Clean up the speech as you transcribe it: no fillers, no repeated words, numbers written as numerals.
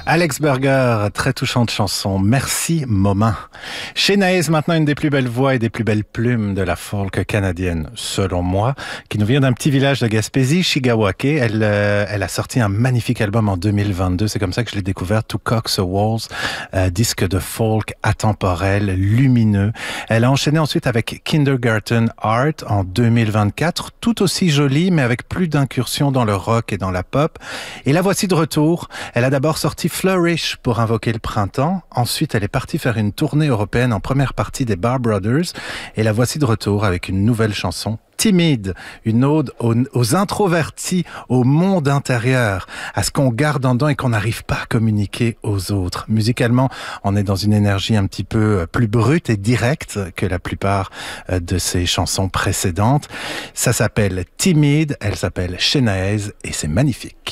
Alex Berger, très touchante chanson. Merci, Momin. Shenaez, maintenant une des plus belles voix et des plus belles plumes de la folk canadienne, selon moi, qui nous vient d'un petit village de Gaspésie, Chigawake. Elle a sorti un magnifique album en 2022. C'est comme ça que je l'ai découvert, To Cox a Walls, disque de folk atemporel, lumineux. Elle a enchaîné ensuite avec Kindergarten Art en 2024, tout aussi jolie, mais avec plus d'incursions dans le rock et dans la pop. Et la voici de retour. Elle a d'abord sorti Flourish pour invoquer le printemps. Ensuite, elle est partie faire une tournée européenne en première partie des Bar Brothers. Et la voici de retour avec une nouvelle chanson, Timide, une ode aux introvertis, au monde intérieur, à ce qu'on garde en dedans et qu'on n'arrive pas à communiquer aux autres. Musicalement, on est dans une énergie un petit peu plus brute et directe que la plupart de ses chansons précédentes. Ça s'appelle Timide, elle s'appelle Shenaez et c'est magnifique.